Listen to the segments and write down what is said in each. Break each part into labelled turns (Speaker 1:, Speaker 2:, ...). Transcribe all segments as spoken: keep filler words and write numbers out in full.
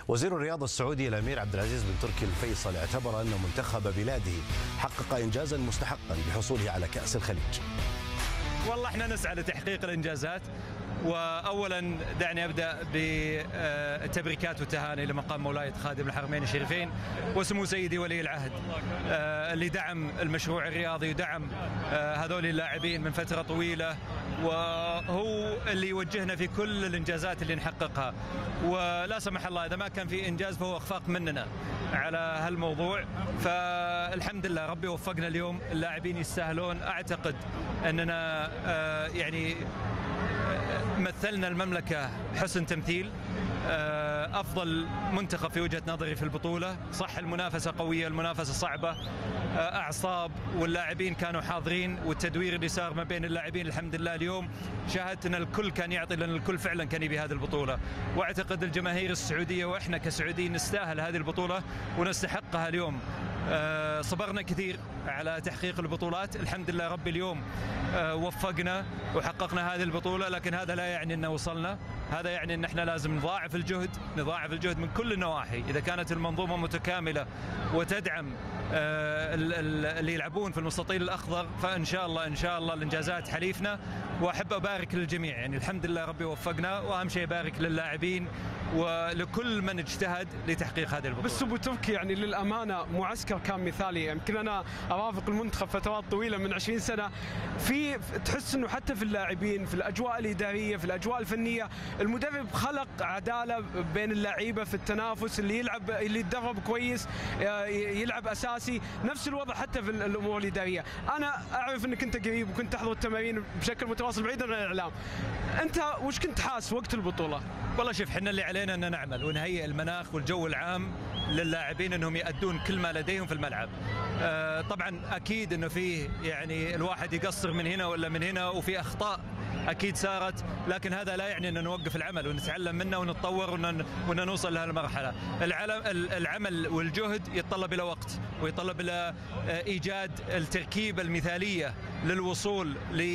Speaker 1: وزير الرياضة السعودي الأمير عبد العزيز بن تركي الفيصل اعتبر أن منتخب بلاده حقق إنجازا مستحقا بحصوله على كأس الخليج.
Speaker 2: والله احنا نسعى لتحقيق الإنجازات، وأولا دعني أبدأ بالتبريكات والتهاني لمقام مولاية خادم الحرمين الشريفين وسمو سيدي ولي العهد اللي دعم المشروع الرياضي ودعم هذول اللاعبين من فترة طويلة، وهو اللي يوجهنا في كل الإنجازات اللي نحققها. ولا سمح الله إذا ما كان في إنجاز فهو إخفاق مننا على هالموضوع. فالحمد لله ربي وفقنا اليوم، اللاعبين يستاهلون. أعتقد أننا يعني مثلنا المملكة حسن تمثيل، أفضل منتخب في وجهة نظري في البطولة. صح المنافسة قوية، المنافسة صعبة، أعصاب واللاعبين كانوا حاضرين، والتدوير اللي صار ما بين اللاعبين الحمد لله اليوم شاهدت أن الكل كان يعطي، لأن الكل فعلا كان يبي هذه البطولة. وأعتقد الجماهير السعودية وإحنا كسعوديين نستاهل هذه البطولة ونستحقها اليوم. صبرنا كثير على تحقيق البطولات، الحمد لله ربي اليوم وفقنا وحققنا هذه البطولة، لكن هذا لا يعني أن وصلنا. هذا يعني أن احنا لازم نضاعف الجهد، نضاعف الجهد من كل النواحي. إذا كانت المنظومة متكاملة وتدعم اللي يلعبون في المستطيل الأخضر فإن شاء الله إن شاء الله الإنجازات حليفنا. وأحب أبارك للجميع، يعني الحمد لله ربي وفقنا، وأهم شيء أبارك للاعبين ولكل من اجتهد لتحقيق هذه البطولة.
Speaker 3: بس أبو تركي يعني للأمانة معسكر كان مثالي، يمكن يعني أنا أرافق المنتخب فترات طويلة من عشرين سنة، في تحس إنه حتى في اللاعبين، في الأجواء الإدارية، في الأجواء الفنية، المدرب خلق عدالة بين اللعيبة في التنافس، اللي يلعب اللي يتدرب كويس يلعب أساسي، نفس الوضع حتى في الأمور الإدارية. أنا أعرف إنك أنت قريب وكنت تحضر التمارين بشكل متواصل بعيدا عن الإعلام، أنت وش كنت حاس وقت البطولة؟
Speaker 2: والله شوف، احنا اللي علينا ان نعمل ونهيئ المناخ والجو العام للاعبين انهم يؤدون كل ما لديهم في الملعب. آه طبعا اكيد انه فيه يعني الواحد يقصر من هنا ولا من هنا، وفي اخطاء اكيد صارت، لكن هذا لا يعني ان نوقف العمل ونتعلم منه ونتطور وان نوصل لهالمرحله. العمل والجهد يتطلب الى وقت، ويتطلب الى ايجاد التركيبه المثاليه للوصول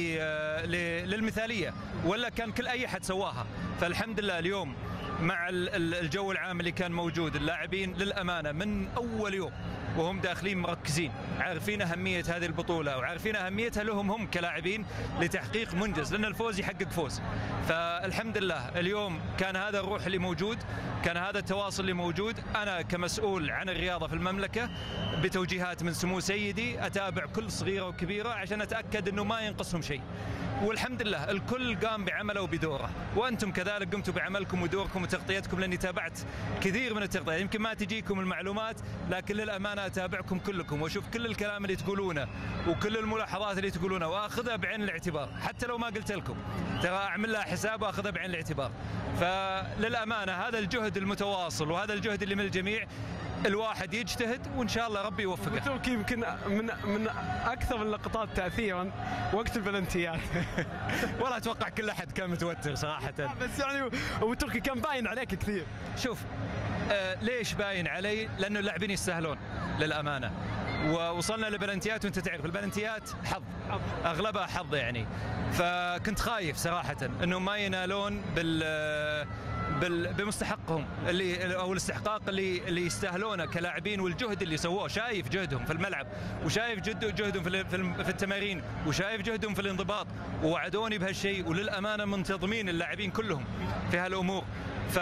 Speaker 2: للمثاليه، ولا كان كل اي احد سواها. فالحمد لله اليوم مع الجو العام اللي كان موجود، اللاعبين للأمانة من أول يوم وهم داخلين مركزين، عارفين أهمية هذه البطولة وعارفين أهميتها لهم هم كلاعبين لتحقيق منجز، لأن الفوز يحقق فوز. فالحمد لله اليوم كان هذا الروح اللي موجود، كان هذا التواصل اللي موجود. أنا كمسؤول عن الرياضة في المملكة بتوجيهات من سمو سيدي أتابع كل صغيرة وكبيرة عشان أتأكد أنه ما ينقصهم شيء، والحمد لله الكل قام بعمله وبدوره، وأنتم كذلك قمتوا بعملكم ودوركم وتغطيتكم، لأني تابعت كثير من التغطيات. يمكن ما تجيكم المعلومات، لكن للأمانة أتابعكم كلكم وأشوف كل الكلام اللي تقولونه وكل الملاحظات اللي تقولونها وأخذها بعين الاعتبار، حتى لو ما قلت لكم ترى أعمل لها حساب وأخذها بعين الاعتبار. فللأمانة هذا الجهد المتواصل وهذا الجهد اللي من الجميع، الواحد يجتهد وإن شاء الله ربي يوفقه.
Speaker 3: تركي يمكن من من أكثر اللقطات تأثيرا وقت البلنتيات.
Speaker 2: والله أتوقع كل أحد كان متوتر صراحة،
Speaker 3: بس يعني أبو تركي كان باين عليك كثير.
Speaker 2: شوف آه ليش باين علي؟ لأنه اللاعبين يستاهلون للأمانة، ووصلنا لبلنتيات وأنت تعرف البلنتيات حظ، أغلبها حظ يعني. فكنت خايف صراحة إنه ما ينالون بال بمستحقهم اللي او الاستحقاق اللي اللي يستاهلونه كلاعبين، والجهد اللي سووه. شايف جهدهم في الملعب، وشايف جد جهدهم في في التمارين، وشايف جهدهم في الانضباط، ووعدوني بهالشيء، وللامانه منتظمين اللاعبين كلهم في هالامور. ف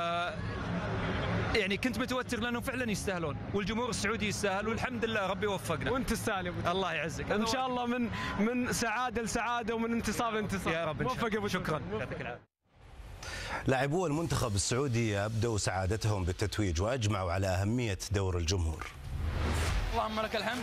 Speaker 2: يعني كنت متوتر لانهم فعلا يستاهلون، والجمهور السعودي يستاهل، والحمد لله ربي وفقنا.
Speaker 3: وانت تستاهل يا ابو تركي.
Speaker 2: الله يعزك
Speaker 3: ان شاء الله، من من سعاده لسعاده ومن انتصار لانتصار
Speaker 2: يا رب.
Speaker 3: موفق يا ابو تركي.
Speaker 2: شكرا، يعطيك العافيه.
Speaker 1: لاعبو المنتخب السعودي أبدوا سعادتهم بالتتويج وأجمعوا على أهمية دور الجمهور.
Speaker 4: اللهم لك الحمد.